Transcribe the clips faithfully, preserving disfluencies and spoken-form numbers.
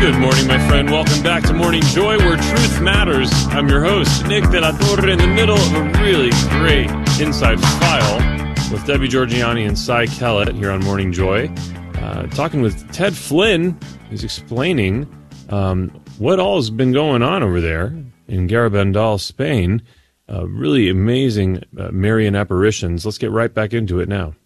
Good morning, my friend. Welcome back to Morning Joy, where truth matters. I'm your host, Nick De La Torre, in the middle of a really great Inside File with Debbie Georgianni and Cy Kellett here on Morning Joy. Uh, talking with Ted Flynn. He's explaining um, what all has been going on over there in Garabandal, Spain. Uh, really amazing uh, Marian apparitions. Let's get right back into it now.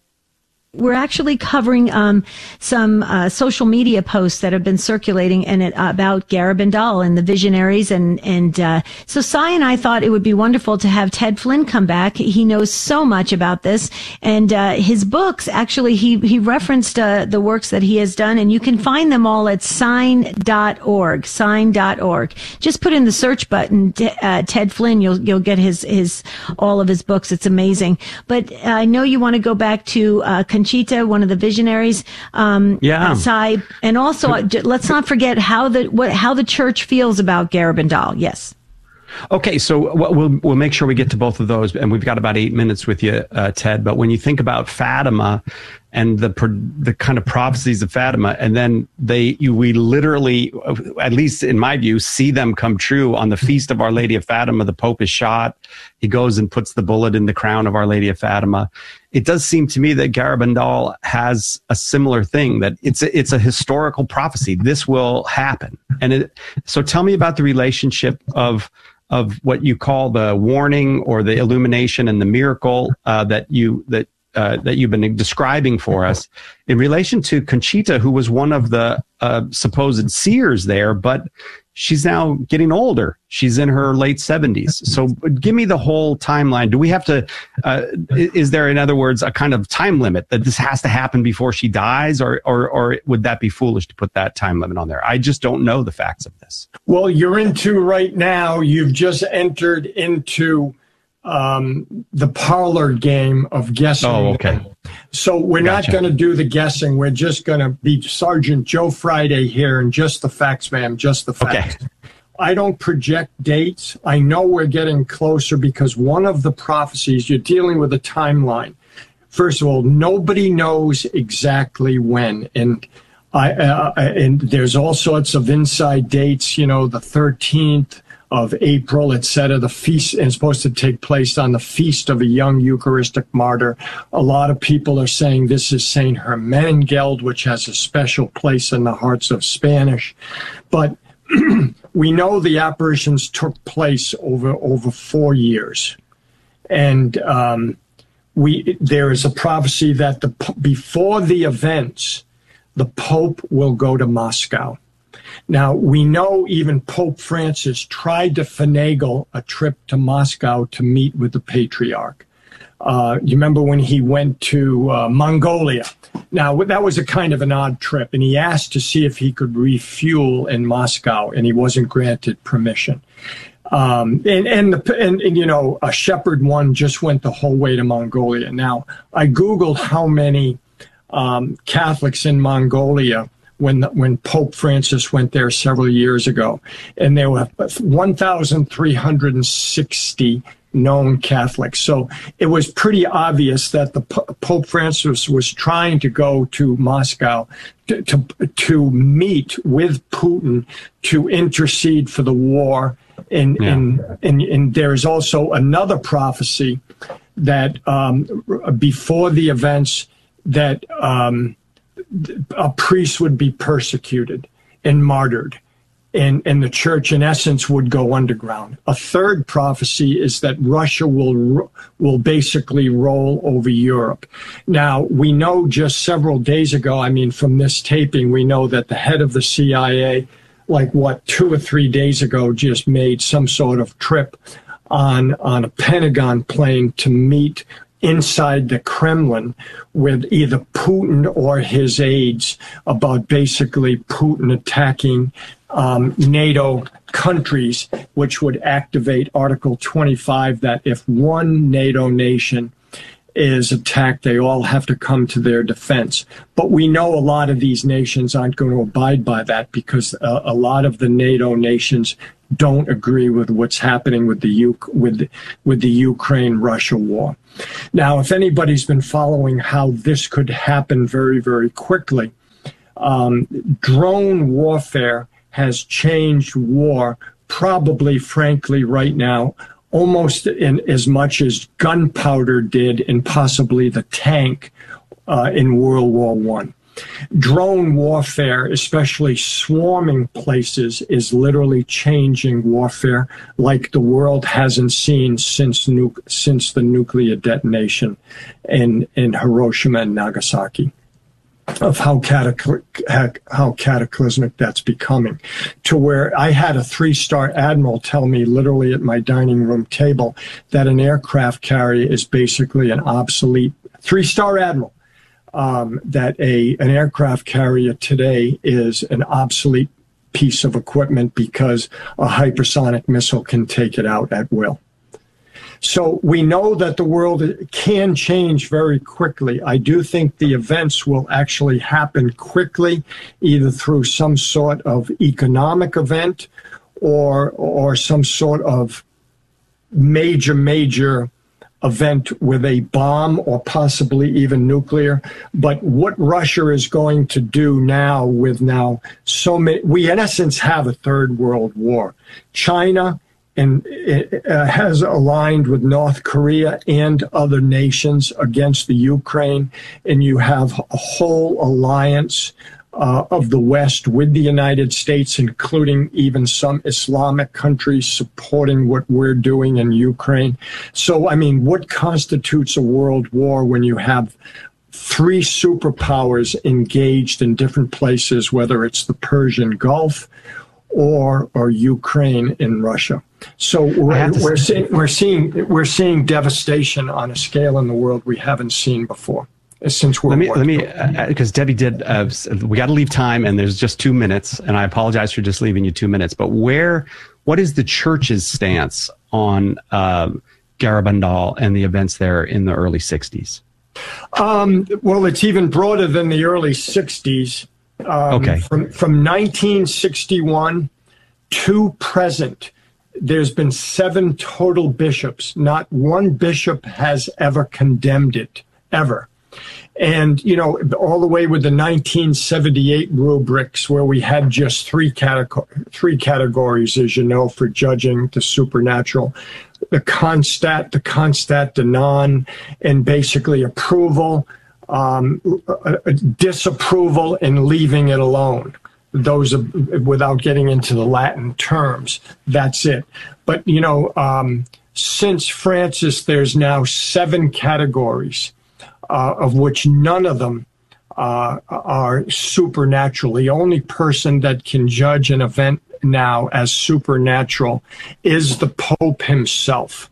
We're actually covering um, some uh, social media posts that have been circulating in it about Garabandal and the visionaries. And, and uh, so Cy and I thought it would be wonderful to have Ted Flynn come back. He knows so much about this. And uh, his books, actually, he, he referenced uh, the works that he has done. And you can find them all at sign dot org, sign dot org. Just put in the search button, uh, Ted Flynn, you'll, you'll get his, his, all of his books. It's amazing. But I know you want to go back to uh, Conchita, one of the visionaries. Um, yeah. Cy, and also, uh, let's not forget how the what how the church feels about Garabandal. Yes. Okay, so we'll we'll make sure we get to both of those, and we've got about eight minutes with you, uh, Ted. But when you think about Fatima and the the kind of prophecies of Fatima, and then they you, we literally, at least in my view, see them come true on the feast of Our Lady of Fatima. The Pope is shot. He goes and puts the bullet in the crown of Our Lady of Fatima. It does seem to me that Garabandal has a similar thing, that it's a, it's a historical prophecy. This will happen. And it, so tell me about the relationship of of what you call the warning or the illumination and the miracle uh, that you that uh, that you've been describing for us in relation to Conchita, who was one of the uh, supposed seers there, but she's now getting older. She's in her late seventies. So give me the whole timeline. Do we have to, uh, is there, in other words, a kind of time limit that this has to happen before she dies, or, or, or would that be foolish to put that time limit on there? I just don't know the facts of this. Well, you're into right now, you've just entered into um, the parlor game of guessing. Oh, okay. So we're gotcha. Not going to do the guessing. We're just going to be Sergeant Joe Friday here, and just the facts, ma'am, just the facts. Okay. I don't project dates. I know we're getting closer because one of the prophecies, you're dealing with a timeline. First of all, nobody knows exactly when. And I uh, and there's all sorts of inside dates, you know, the thirteenth of April, et cetera. The feast is supposed to take place on the feast of a young Eucharistic martyr. A lot of people are saying this is Saint Hermenegildo, which has a special place in the hearts of Spanish. But we know the apparitions took place over over four years. And um, we there is a prophecy that the before the events, the Pope will go to Moscow. Now, we know even Pope Francis tried to finagle a trip to Moscow to meet with the Patriarch. Uh, you remember when he went to uh, Mongolia? Now, that was a kind of an odd trip, and he asked to see if he could refuel in Moscow, and he wasn't granted permission. Um, and, and, the, and, and, you know, a Shepherd one just went the whole way to Mongolia. Now, I Googled how many um, Catholics in Mongolia when when Pope Francis went there several years ago, and there were one thousand three hundred sixty known Catholics. So it was pretty obvious that the Pope Francis was trying to go to Moscow to, to, to meet with Putin to intercede for the war. And, yeah. and, and, and there is also another prophecy that um, before the events that um, a priest would be persecuted and martyred, and, and the church, in essence, would go underground. A third prophecy is that Russia will will basically roll over Europe. Now, we know just several days ago, I mean, from this taping, we know that the head of the C I A, like, what, two or three days ago, just made some sort of trip on, on a Pentagon plane to meet inside the Kremlin with either Putin or his aides about basically Putin attacking um, NATO countries, which would activate Article twenty-five, that if one NATO nation is attacked, they all have to come to their defense. But we know a lot of these nations aren't going to abide by that, because a, a lot of the NATO nations don't agree with what's happening with the U with with the Ukraine-Russia war. Now, if anybody's been following how this could happen very, very quickly, Um, drone warfare has changed war, probably, frankly, right now, almost in as much as gunpowder did, and possibly the tank uh, in World War One. Drone warfare, especially swarming places, is literally changing warfare like the world hasn't seen since nu- since the nuclear detonation in, in Hiroshima and Nagasaki, of how, catacly- how cataclysmic that's becoming, to where I had a three-star admiral tell me literally at my dining room table that an aircraft carrier is basically an obsolete three-star admiral. Um, that a an aircraft carrier today is an obsolete piece of equipment because a hypersonic missile can take it out at will. So we know that the world can change very quickly. I do think the events will actually happen quickly, either through some sort of economic event or or some sort of major, major event with a bomb or possibly even nuclear. But what Russia is going to do now with now so many, we in essence have a third world war. China and uh, has aligned with North Korea and other nations against the Ukraine, and you have a whole alliance Uh, of the West with the United States, including even some Islamic countries supporting what we're doing in Ukraine. So, I mean, what constitutes a world war when you have three superpowers engaged in different places, whether it's the Persian Gulf or or Ukraine and Russia? So we're, we're seeing we're seeing we're seeing devastation on a scale in the world we haven't seen before. Since we're let me let me because uh, Debbie did uh, we got to leave time, and there's just two minutes, and I apologize for just leaving you two minutes. But where what is the church's stance on uh, Garabandal and the events there in the early sixties? Um, well, it's even broader than the early sixties. Um, okay. From from nineteen sixty-one to present, there's been seven total bishops. Not one bishop has ever condemned it, ever. And, you know, all the way with the nineteen seventy-eight rubrics, where we had just three, categor- three categories, as you know, for judging the supernatural: the constat, the constat de non, and basically approval, um, uh, disapproval, and leaving it alone. Those are, without getting into the Latin terms, that's it. But, you know, um, since Francis, there's now seven categories. Uh, of which none of them uh, are supernatural. The only person that can judge an event now as supernatural is the Pope himself.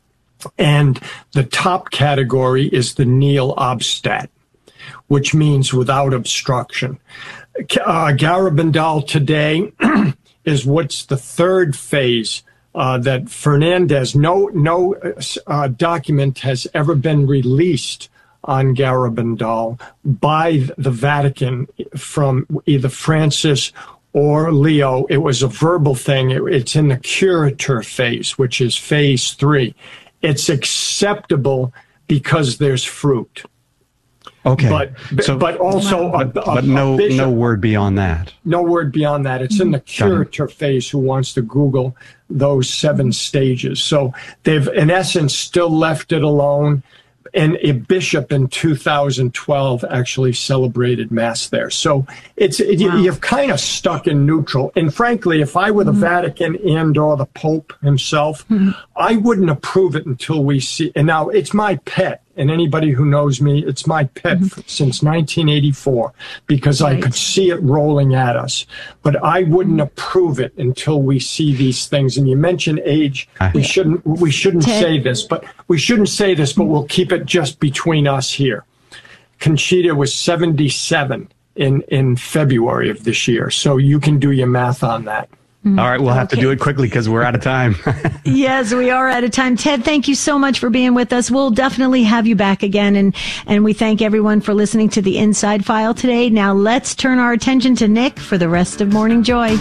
And the top category is the nihil obstat, which means without obstruction. Uh, Garabandal today is what's the third phase uh, that Fernandez, no, no uh, document has ever been released on Garabandal by the Vatican from either Francis or Leo. It was a verbal thing. It, it's in the curator phase, which is phase three. It's acceptable because there's fruit. Okay. But so, but also but, a, a, but no a bishop, no word beyond that. No word beyond that. It's in the curator phase. Who wants to Google those seven stages? So they've in essence still left it alone. And a bishop in two thousand twelve actually celebrated Mass there. So it's it, wow. You're kind of stuck in neutral. And frankly, if I were the mm-hmm. Vatican and or the Pope himself, mm-hmm. I wouldn't approve it until we see. And now it's my pet. And anybody who knows me, it's my pet mm-hmm. since nineteen eighty-four, because right. I could see it rolling at us. But I wouldn't approve it until we see these things. And you mentioned age. We shouldn't we shouldn't Ted. say this, but we shouldn't say this, but we'll keep it just between us here. Conchita was seventy-seven in, in February of this year. So you can do your math on that. All right, we'll have okay. to do it quickly because we're out of time. Yes, we are out of time. Ted, thank you so much for being with us. We'll definitely have you back again. And, and we thank everyone for listening to the Inside File today. Now let's turn our attention to Nick for the rest of Morning Joy.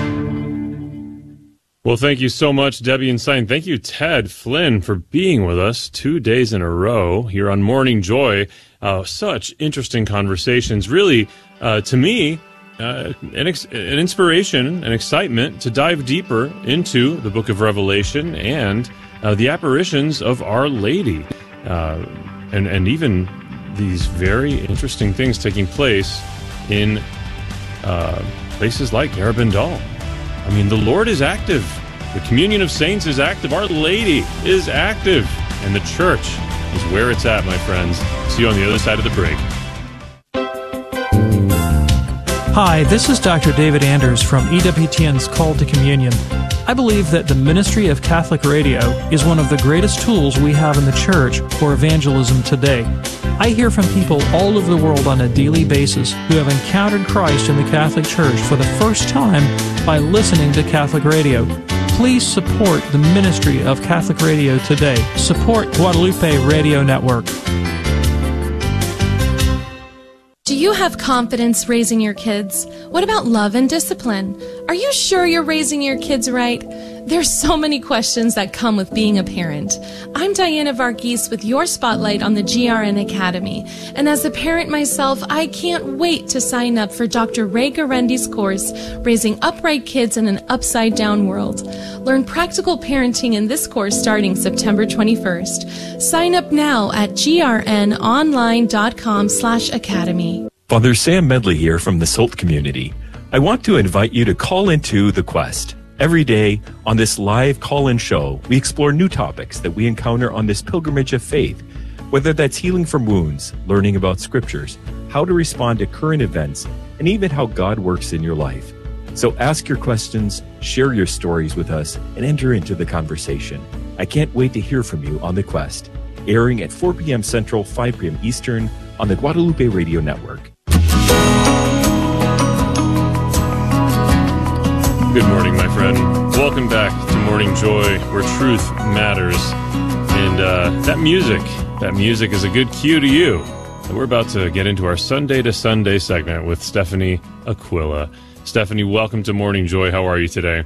Well, thank you so much, Debbie and Stein. Thank you, Ted Flynn, for being with us two days in a row here on Morning Joy. Uh, such interesting conversations. Really, uh, to me, uh, an, ex- an inspiration, an excitement to dive deeper into the book of Revelation and uh, the apparitions of Our Lady, uh, and, and even these very interesting things taking place in uh, places like Garabandal. I mean, the Lord is active. The communion of saints is active. Our Lady is active. And the church is where it's at, my friends. See you on the other side of the break. Hi, this is Doctor David Anders from E W T N's Call to Communion. I believe that the ministry of Catholic radio is one of the greatest tools we have in the church for evangelism today. I hear from people all over the world on a daily basis who have encountered Christ in the Catholic Church for the first time by listening to Catholic radio. Please support the ministry of Catholic radio today. Support Guadalupe Radio Network. Do you have confidence raising your kids? What about love and discipline? Are you sure you're raising your kids right? There's so many questions that come with being a parent. I'm Diana Varghese with your spotlight on the G R N Academy. And as a parent myself, I can't wait to sign up for Doctor Ray Garendi's course, Raising Upright Kids in an Upside Down World. Learn practical parenting in this course starting September twenty-first. Sign up now at grnonline.com slash academy. Father Sam Medley here from the S O L T community. I want to invite you to call into The Quest. Every day on this live call-in show, we explore new topics that we encounter on this pilgrimage of faith, whether that's healing from wounds, learning about scriptures, how to respond to current events, and even how God works in your life. So ask your questions, share your stories with us, and enter into the conversation. I can't wait to hear from you on The Quest, airing at four p.m. Central, five p.m. Eastern on the Guadalupe Radio Network. Good morning, my friend. Welcome back to Morning Joy, where truth matters. And uh, that music, that music is a good cue to you. And we're about to get into our Sunday to Sunday segment with Stephanie Aquila. Stephanie, welcome to Morning Joy. How are you today?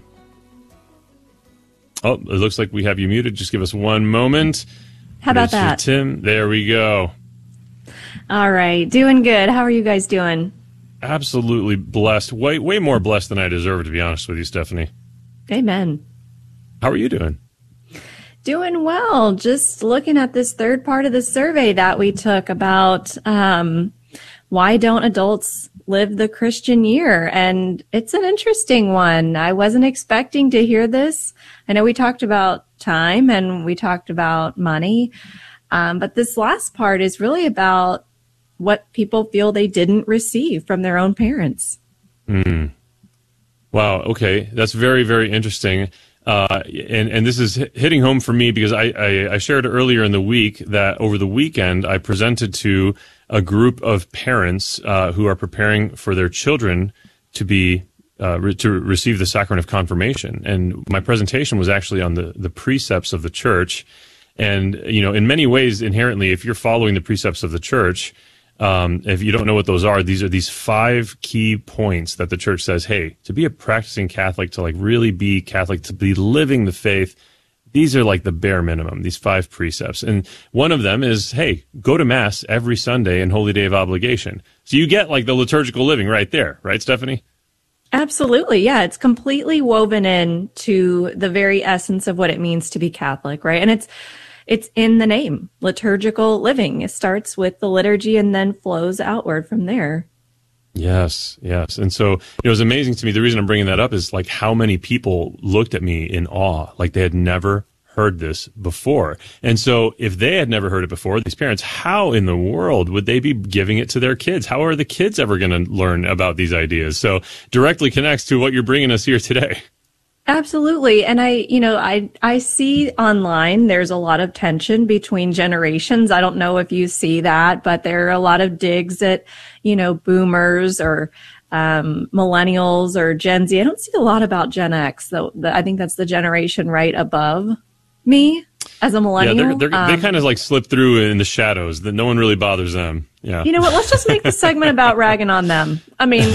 Oh, it looks like we have you muted. Just give us one moment. How about that? Tim, there we go. All right, doing good. How are you guys doing? Absolutely blessed. Way, way more blessed than I deserve, to be honest with you, Stephanie. Amen. How are you doing? Doing well. Just looking at this third part of the survey that we took about um, why don't adults live the Christian year? And it's an interesting one. I wasn't expecting to hear this. I know we talked about time and we talked about money, um, but this last part is really about what people feel they didn't receive from their own parents. Mm. Wow. Okay. That's very, very interesting. Uh, and, and this is hitting home for me because I, I, I shared earlier in the week that over the weekend, I presented to a group of parents, uh, who are preparing for their children to be, uh, re- to receive the sacrament of confirmation. And my presentation was actually on the, the precepts of the church. And, you know, in many ways, inherently, if you're following the precepts of the church, Um, if you don't know what those are, these are these five key points that the church says, hey, to be a practicing Catholic, to like really be Catholic, to be living the faith, these are like the bare minimum, these five precepts. And one of them is, hey, go to Mass every Sunday and Holy Day of Obligation. So you get like the liturgical living right there, right, Stephanie? Absolutely. Yeah. It's completely woven in to the very essence of what it means to be Catholic, right? And it's, It's in the name, liturgical living. It starts with the liturgy and then flows outward from there. Yes, yes. And so it was amazing to me. The reason I'm bringing that up is like how many people looked at me in awe, like they had never heard this before. And so if they had never heard it before, these parents, how in the world would they be giving it to their kids? How are the kids ever going to learn about these ideas? So directly connects to what you're bringing us here today. Absolutely. And I, you know, I, I see online, there's a lot of tension between generations. I don't know if you see that, but there are a lot of digs at, you know, boomers or, um, millennials or Gen Z. I don't see a lot about Gen X, though. I think that's the generation right above me as a millennial. Yeah, they're, they're, um, they kind of like slip through in the shadows that no one really bothers them. Yeah. You know what? Let's just make the segment about ragging on them. I mean,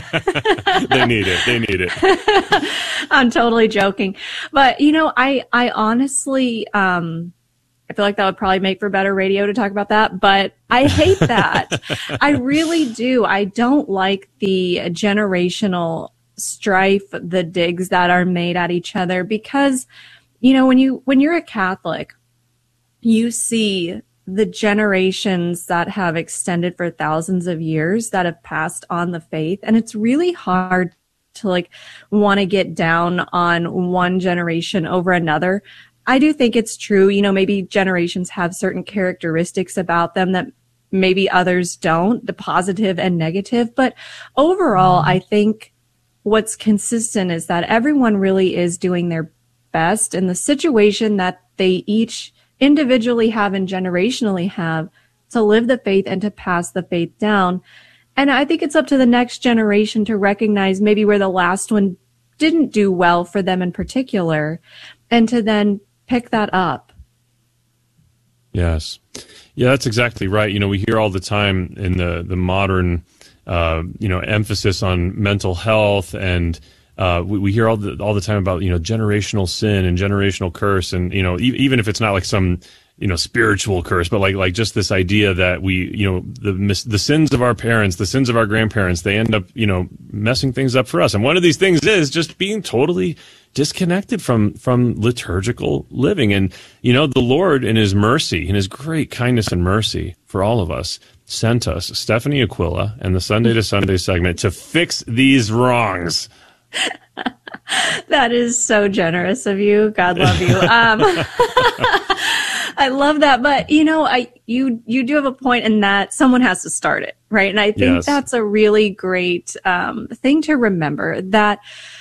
they need it. They need it. I'm totally joking. But, you know, I, I honestly, um, I feel like that would probably make for better radio to talk about that, but I hate that. I really do. I don't like the generational strife, the digs that are made at each other, because, you know, when you, when you're a Catholic, you see the generations that have extended for thousands of years that have passed on the faith. And it's really hard to like want to get down on one generation over another. I do think it's true. You know, maybe generations have certain characteristics about them that maybe others don't, the positive and negative. But overall, I think what's consistent is that everyone really is doing their best in the situation that they each individually have and generationally have to live the faith and to pass the faith down. And I think it's up to the next generation to recognize maybe where the last one didn't do well for them in particular, and to then pick that up. Yes. Yeah, that's exactly right. You know, we hear all the time in the, the modern, uh, you know, emphasis on mental health, and Uh, we, we hear all the all the time about, you know, generational sin and generational curse, and, you know, e- even if it's not like some, you know, spiritual curse, but like like just this idea that we, you know, the mis- the sins of our parents, the sins of our grandparents, they end up, you know, messing things up for us. And one of these things is just being totally disconnected from from liturgical living. And, you know, the Lord in His mercy, in His great kindness and mercy for all of us, sent us Stephanie Aquila and the Sunday to Sunday segment to fix these wrongs. That is so generous of you. God love you. Um, I love that. But, you know, I you you do have a point in that someone has to start it, right? And I think yes. that's a really great um, thing to remember, that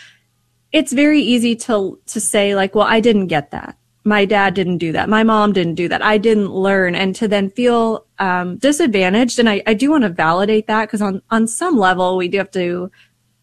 it's very easy to to say, like, well, I didn't get that. My dad didn't do that. My mom didn't do that. I didn't learn. And to then feel um, disadvantaged. And I, I do want to validate that, because on, on some level, we do have to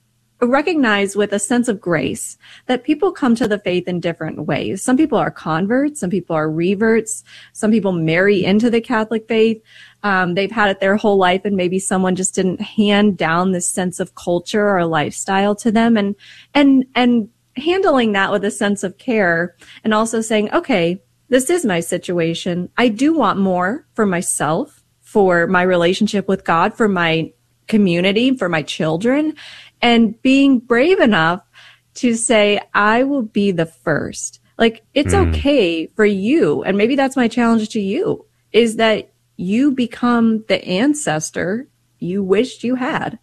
recognize with a sense of grace that people come to the faith in different ways. Some people are converts, some people are reverts, some people marry into the Catholic faith. Um, they've had it their whole life, and maybe someone just didn't hand down this sense of culture or lifestyle to them, and and and handling that with a sense of care, and also saying, okay, this is my situation. I do want more for myself, for my relationship with God, for my community, for my children. And being brave enough to say, I will be the first. Like, it's mm. okay for you. And maybe that's my challenge to you, is that you become the ancestor you wished you had.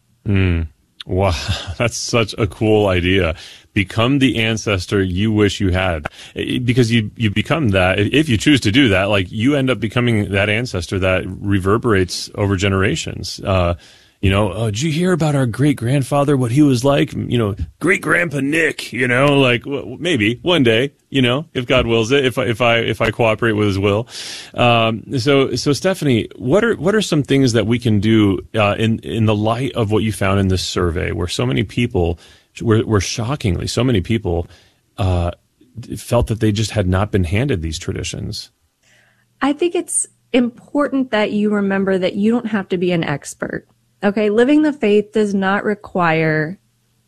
Mm. Wow. That's such a cool idea. Become the ancestor you wish you had. Because you, you become that. If you choose to do that, like, you end up becoming that ancestor that reverberates over generations. Uh, You know, oh, did you hear about our great grandfather, what he was like? You know, great grandpa Nick, you know, like, well, maybe one day, you know, if God wills it, if I, if I, if I cooperate with His will. Um, so, so Stephanie, what are, what are some things that we can do, uh, in, in the light of what you found in this survey, where so many people were, were shockingly, so many people, uh, felt that they just had not been handed these traditions? I think it's important that you remember that you don't have to be an expert. Okay, living the faith does not require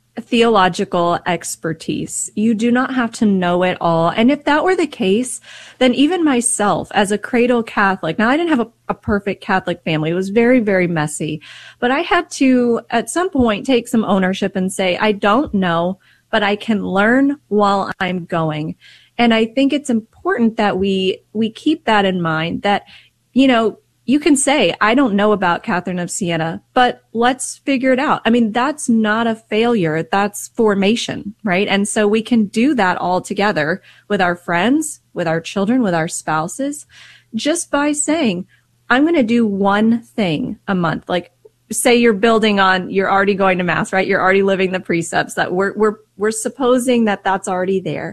theological expertise. You do not have to know it all. And if that were the case, then even myself as a cradle Catholic, now I didn't have a, a perfect Catholic family. It was very, very messy. But I had to, at some point, take some ownership and say, I don't know, but I can learn while I'm going. And I think it's important that we, we keep that in mind, that, you know, you can say, I don't know about Catherine of Siena, but let's figure it out. I mean, that's not a failure. That's formation, right? And so we can do that all together with our friends, with our children, with our spouses, just by saying, I'm going to do one thing a month. Like, say you're building on, you're already going to Mass, right? You're already living the precepts that we're, we're, we're supposing that that's already there.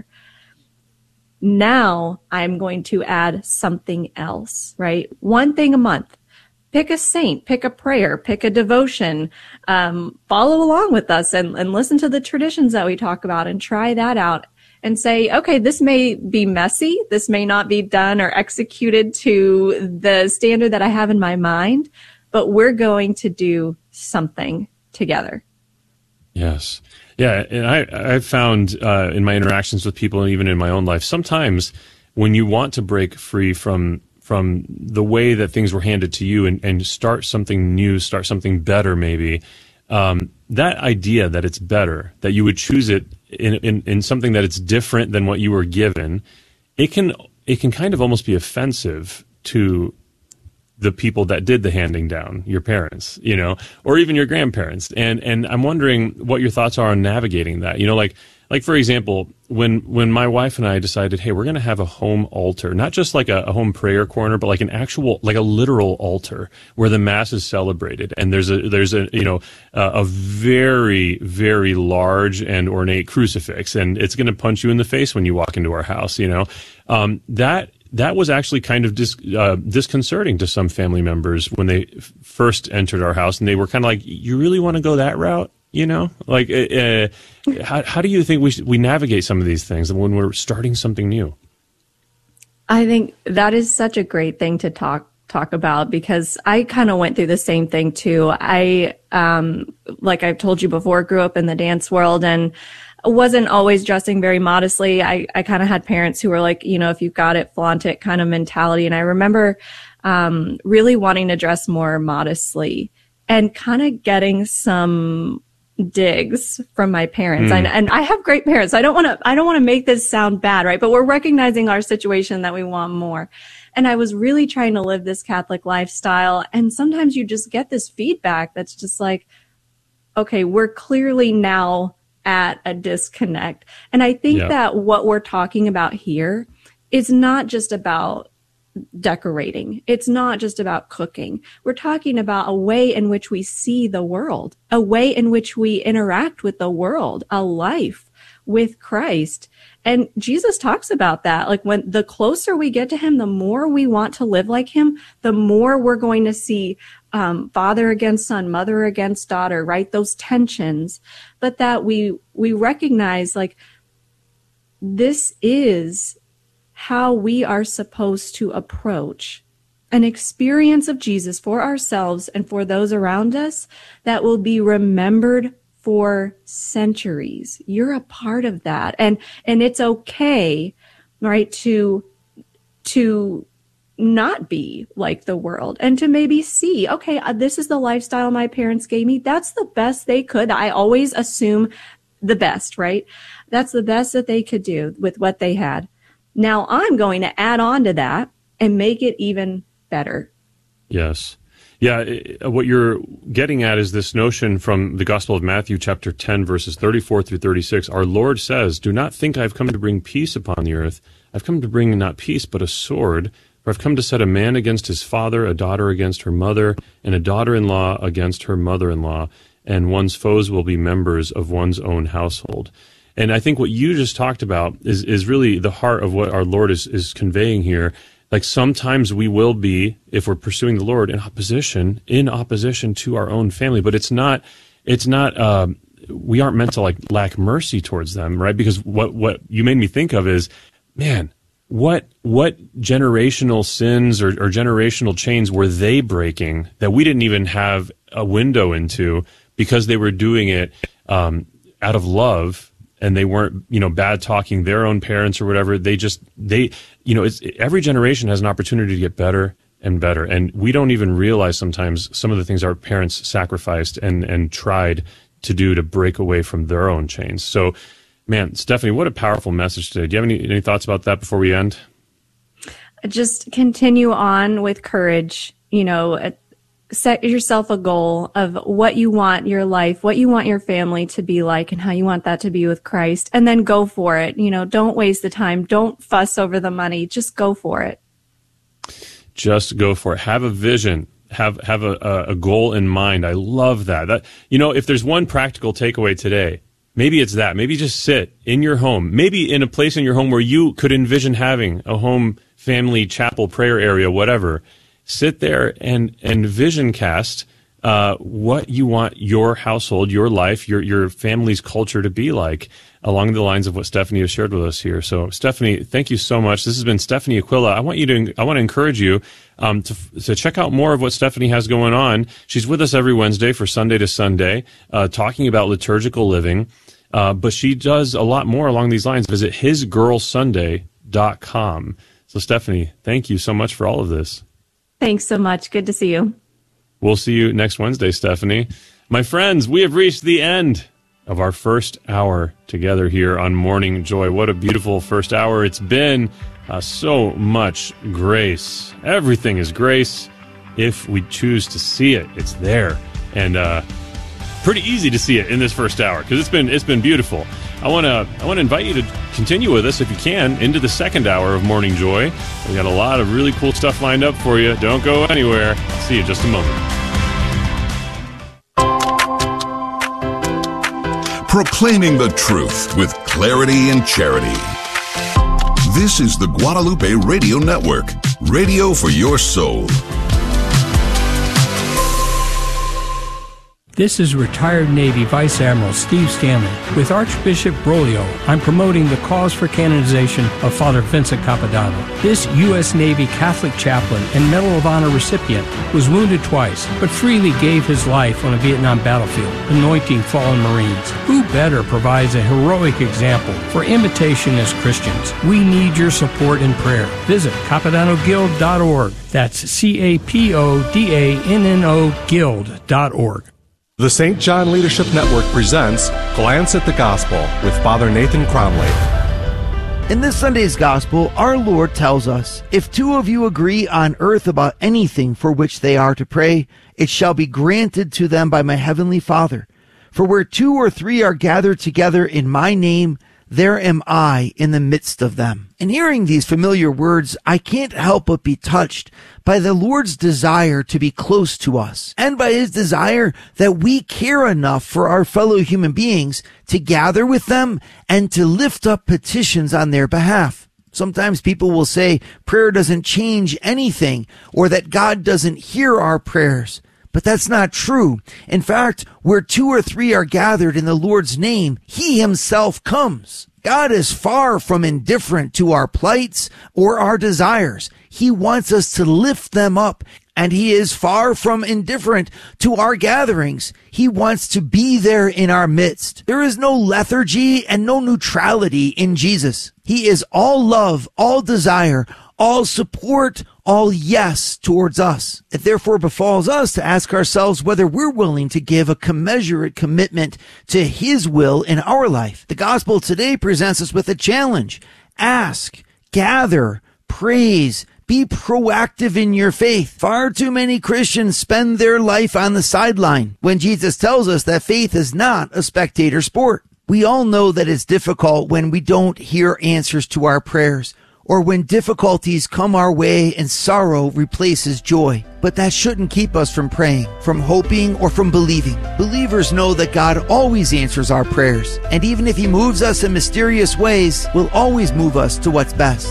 Now I'm going to add something else, right? One thing a month. Pick a saint, pick a prayer, pick a devotion, um, follow along with us and, and listen to the traditions that we talk about and try that out and say, okay, this may be messy. This may not be done or executed to the standard that I have in my mind, but we're going to do something together. Yes. Yeah, and I, I've found uh, in my interactions with people and even in my own life, sometimes when you want to break free from from the way that things were handed to you and, and start something new, start something better maybe, um, that idea that it's better, that you would choose it in, in, in something that it's different than what you were given, it can it can kind of almost be offensive to the people that did the handing down, your parents, you know, or even your grandparents. And and I'm wondering what your thoughts are on navigating that. You know, like like for example, when when my wife and I decided, hey, we're going to have a home altar, not just like a, a home prayer corner, but like an actual, like a literal altar where the mass is celebrated, and there's a there's a you know uh, a very very large and ornate crucifix, and it's going to punch you in the face when you walk into our house. You know, um, that. That was actually kind of dis, uh, disconcerting to some family members when they f- first entered our house, and they were kind of like, "You really want to go that route?" You know, like, uh, how, how do you think we should, we navigate some of these things when we're starting something new? I think that is such a great thing to talk talk about, because I kind of went through the same thing too. I, um, like I've told you before, grew up in the dance world and wasn't always dressing very modestly. I, I kind of had parents who were like, you know, if you've got it, flaunt it kind of mentality. And I remember um, really wanting to dress more modestly and kind of getting some digs from my parents. Mm. And, and I have great parents. I don't want to, I don't want to make this sound bad, right? But we're recognizing our situation that we want more. And I was really trying to live this Catholic lifestyle. And sometimes you just get this feedback that's just like, okay, we're clearly now at a disconnect. And I think yeah. that what we're talking about here is not just about decorating. It's not just about cooking. We're talking about a way in which we see the world, a way in which we interact with the world, a life with Christ. And Jesus talks about that. Like, when the closer we get to him, the more we want to live like him, the more we're going to see um, father against son, mother against daughter, right? Those tensions, but that we, we recognize, like, this is how we are supposed to approach an experience of Jesus for ourselves and for those around us that will be remembered for centuries. You're a part of that. And, and it's okay, right, to, to not be like the world and to maybe see, okay, uh, this is the lifestyle my parents gave me. That's the best they could. I always assume the best, right? That's the best that they could do with what they had. Now I'm going to add on to that and make it even better. Yes. Yeah, what you're getting at is this notion from the Gospel of Matthew, chapter ten, verses thirty-four through thirty-six. Our Lord says, "Do not think I've come to bring peace upon the earth. I've come to bring not peace, but a sword. For I've come to set a man against his father, a daughter against her mother, and a daughter-in-law against her mother-in-law. And one's foes will be members of one's own household." And I think what you just talked about is, is really the heart of what our Lord is, is conveying here. Like, sometimes we will be, if we're pursuing the Lord, in opposition, in opposition to our own family. But it's not, it's not, um, we aren't meant to like lack mercy towards them, right? Because what, what you made me think of is, man, what, what generational sins or, or generational chains were they breaking that we didn't even have a window into, because they were doing it, um, out of love. And they weren't, you know, bad talking their own parents or whatever. They just, they, you know, it's, every generation has an opportunity to get better and better. And we don't even realize sometimes some of the things our parents sacrificed and, and tried to do to break away from their own chains. So, man, Stephanie, what a powerful message today. Do you have any, any thoughts about that before we end? Just continue on with courage, you know, set yourself a goal of what you want your life, what you want your family to be like, and how you want that to be with Christ, and then go for it. You know, don't waste the time. Don't fuss over the money. Just go for it. Just go for it. Have a vision. Have have a, a goal in mind. I love that. That, you know, if there's one practical takeaway today, maybe it's that. Maybe just sit in your home, maybe in a place in your home where you could envision having a home family chapel prayer area, whatever. Sit there and, and vision cast uh, what you want your household, your life, your your family's culture to be like, along the lines of what Stephanie has shared with us here. So, Stephanie, thank you so much. This has been Stephanie Aquila. I want you to, I want to encourage you um, to to check out more of what Stephanie has going on. She's with us every Wednesday for Sunday to Sunday, uh, talking about liturgical living. Uh, but she does a lot more along these lines. Visit his girl sunday dot com. So, Stephanie, thank you so much for all of this. Thanks so much. Good to see you. We'll see you next Wednesday, Stephanie. My friends, we have reached the end of our first hour together here on Morning Joy. What a beautiful first hour it's been. Uh, so much grace. Everything is grace if we choose to see it. It's there. And uh, pretty easy to see it in this first hour because it's been it's been beautiful. I want to I want to invite you to continue with us if you can into the second hour of Morning Joy. We got a lot of really cool stuff lined up for you. Don't go anywhere. See you in just a moment. Proclaiming the truth with clarity and charity. This is the Guadalupe Radio Network, radio for your soul. This is retired Navy Vice Admiral Steve Stanley. With Archbishop Broglio, I'm promoting the cause for canonization of Father Vincent Capodanno. This U S Navy Catholic chaplain and Medal of Honor recipient was wounded twice, but freely gave his life on a Vietnam battlefield, anointing fallen Marines. Who better provides a heroic example for imitation as Christians? We need your support and prayer. Visit capodanno guild dot org. That's C A P O D A N N O guild dot org. The Saint John Leadership Network presents Glance at the Gospel with Father Nathan Cromley. In this Sunday's Gospel, our Lord tells us, if two of you agree on earth about anything for which they are to pray, it shall be granted to them by my heavenly Father. For where two or three are gathered together in my name, there am I in the midst of them. In hearing these familiar words, I can't help but be touched by the Lord's desire to be close to us, and by his desire that we care enough for our fellow human beings to gather with them and to lift up petitions on their behalf. Sometimes people will say prayer doesn't change anything, or that God doesn't hear our prayers. But that's not true. In fact, where two or three are gathered in the Lord's name, he himself comes. God is far from indifferent to our plights or our desires. He wants us to lift them up, and he is far from indifferent to our gatherings. He wants to be there in our midst. There is no lethargy and no neutrality in Jesus. He is all love, all desire, all support, all yes towards us. It therefore befalls us to ask ourselves whether we're willing to give a commensurate commitment to his will in our life. The gospel today presents us with a challenge. Ask, gather, praise, be proactive in your faith. Far too many Christians spend their life on the sideline when Jesus tells us that faith is not a spectator sport. We all know that it's difficult when we don't hear answers to our prayers, or when difficulties come our way and sorrow replaces joy. But that shouldn't keep us from praying, from hoping, or from believing. Believers know that God always answers our prayers, and even if he moves us in mysterious ways, will always move us to what's best.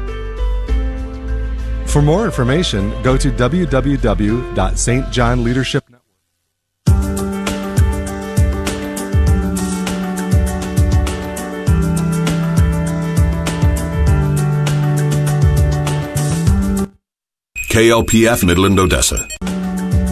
For more information, go to w w w dot s t john leadership network. K L P F Midland, Odessa.